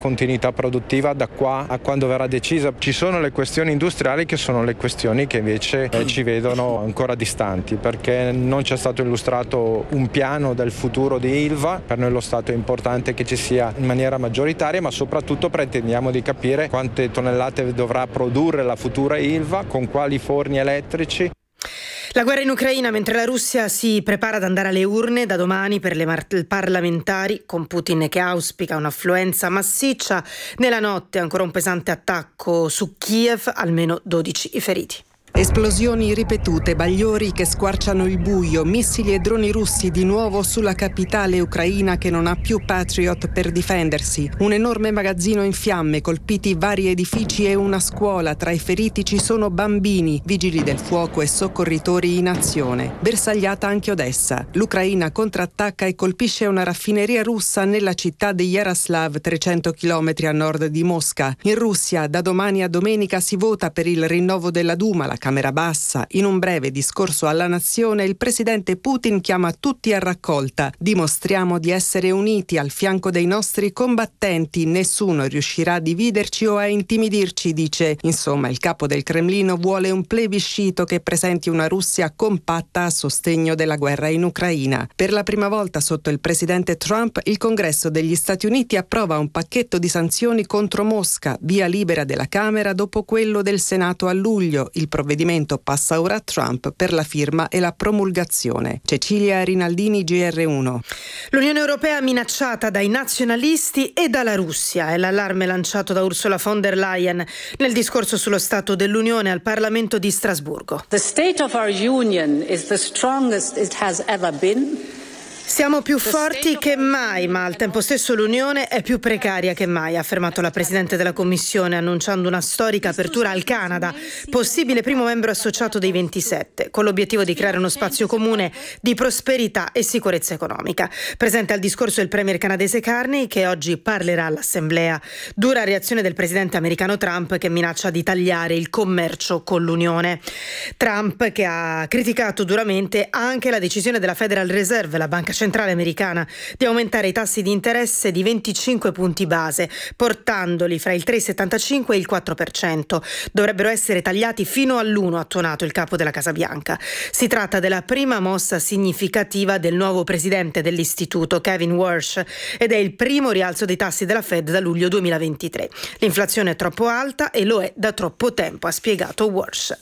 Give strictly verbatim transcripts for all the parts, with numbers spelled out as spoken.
continuità produttiva da qua a quando verrà decisa. Ci sono le questioni industriali che sono le questioni che invece eh, ci vedono ancora distanti, perché non c'è stato illustrato un piano del futuro di Ilva. Per noi lo Stato è importante che ci sia in maniera maggioritaria, ma soprattutto pretendiamo di capire quante tonnellate dovrà produrre la futura Ilva, con quali forni elettrici. La guerra in Ucraina, mentre la Russia si prepara ad andare alle urne da domani per le mar- parlamentari, con Putin che auspica un'affluenza massiccia. Nella notte ancora un pesante attacco su Kiev, almeno dodici i feriti. Esplosioni ripetute, bagliori che squarciano il buio, missili e droni russi di nuovo sulla capitale ucraina che non ha più Patriot per difendersi. Un enorme magazzino in fiamme, colpiti vari edifici e una scuola. Tra i feriti ci sono bambini, vigili del fuoco e soccorritori in azione. Bersagliata anche Odessa. L'Ucraina contrattacca e colpisce una raffineria russa nella città di Yaroslav, trecento chilometri a nord di Mosca. In Russia, da domani a domenica si vota per il rinnovo della Duma, la Camera Bassa. In un breve discorso alla nazione, il presidente Putin chiama tutti a raccolta. Dimostriamo di essere uniti al fianco dei nostri combattenti. Nessuno riuscirà a dividerci o a intimidirci, dice. Insomma, il capo del Cremlino vuole un plebiscito che presenti una Russia compatta a sostegno della guerra in Ucraina. Per la prima volta sotto il presidente Trump, il Congresso degli Stati Uniti approva un pacchetto di sanzioni contro Mosca, via libera della Camera dopo quello del Senato a luglio. Il provvedimento passa ora a Trump per la firma e la promulgazione. Cecilia Rinaldini, G R uno. L'Unione Europea minacciata dai nazionalisti e dalla Russia. È l'allarme lanciato da Ursula von der Leyen nel discorso sullo Stato dell'Unione al Parlamento di Strasburgo. The state of our union is the strongest it has ever been. Siamo più forti che mai, ma al tempo stesso l'Unione è più precaria che mai, ha affermato la Presidente della Commissione, annunciando una storica apertura al Canada, possibile primo membro associato dei ventisette, con l'obiettivo di creare uno spazio comune di prosperità e sicurezza economica. Presente al discorso il premier canadese Carney, che oggi parlerà all'Assemblea. Dura reazione del presidente americano Trump, che minaccia di tagliare il commercio con l'Unione. Trump che ha criticato duramente anche la decisione della Federal Reserve, la banca centrale americana, di aumentare i tassi di interesse di venticinque punti base, portandoli fra il tre virgola settantacinque e il quattro per cento. Dovrebbero essere tagliati fino all'uno, ha tuonato il capo della Casa Bianca. Si tratta della prima mossa significativa del nuovo presidente dell'istituto, Kevin Warsh, ed è il primo rialzo dei tassi della Fed da luglio duemilaventitré. L'inflazione è troppo alta e lo è da troppo tempo, ha spiegato Warsh.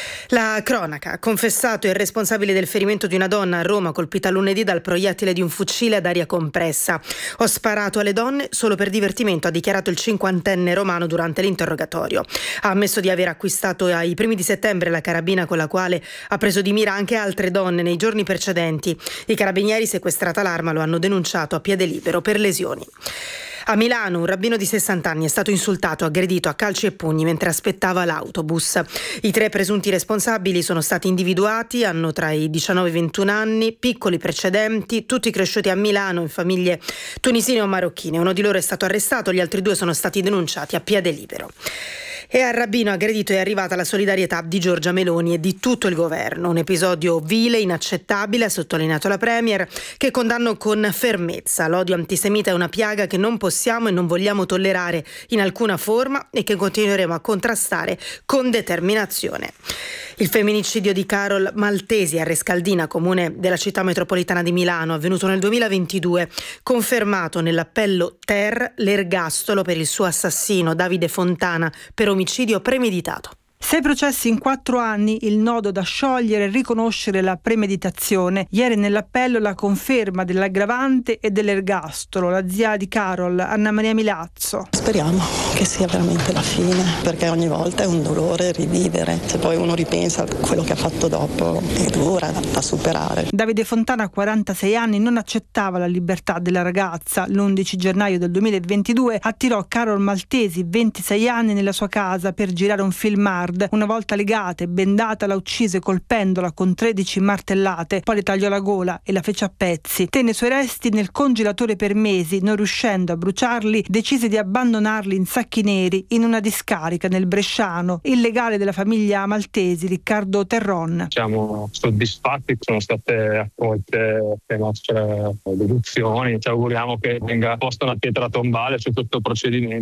La cronaca ha confessato il responsabile del ferimento di una donna a Roma colpita lunedì dal proiettile di un fucile ad aria compressa. Ho sparato alle donne solo per divertimento, ha dichiarato il cinquantenne romano durante l'interrogatorio. Ha ammesso di aver acquistato ai primi di settembre la carabina con la quale ha preso di mira anche altre donne nei giorni precedenti. I carabinieri, sequestrata l'arma, lo hanno denunciato a piede libero per lesioni. A Milano un rabbino di sessanta anni è stato insultato, aggredito a calci e pugni mentre aspettava l'autobus. I tre presunti responsabili sono stati individuati, hanno tra i diciannove e i ventuno anni, piccoli precedenti, tutti cresciuti a Milano in famiglie tunisine o marocchine. Uno di loro è stato arrestato, gli altri due sono stati denunciati a piede libero. E al rabbino aggredito è arrivata la solidarietà di Giorgia Meloni e di tutto il governo. Un episodio vile, inaccettabile, ha sottolineato la Premier, che condanno con fermezza. L'odio antisemita è una piaga che non possiamo e non vogliamo tollerare in alcuna forma e che continueremo a contrastare con determinazione. Il femminicidio di Carol Maltesi a Rescaldina, comune della città metropolitana di Milano, avvenuto nel duemilaventidue, confermato nell'appello Ter l'ergastolo per il suo assassino Davide Fontana per omicidio premeditato. Sei processi in quattro anni, il nodo da sciogliere e riconoscere la premeditazione. Ieri nell'appello la conferma dell'aggravante e dell'ergastolo. La zia di Carol, Anna Maria Milazzo. Speriamo che sia veramente la fine, perché ogni volta è un dolore rivivere. Se poi uno ripensa a quello che ha fatto dopo, è dura da superare. Davide Fontana, quarantasei anni, non accettava la libertà della ragazza. L'undici gennaio del duemilaventidue attirò Carol Maltesi, ventisei anni, nella sua casa per girare un film hard. Ford. Una volta legata e bendata la uccise colpendola con tredici martellate, poi le tagliò la gola e la fece a pezzi. Tenne i suoi resti nel congelatore per mesi, non riuscendo a bruciarli, decise di abbandonarli in sacchi neri in una discarica nel Bresciano. Il legale della famiglia Maltesi, Riccardo Terron. Siamo soddisfatti, sono state accolte le nostre deduzioni, ci auguriamo che venga posta una pietra tombale su questo procedimento.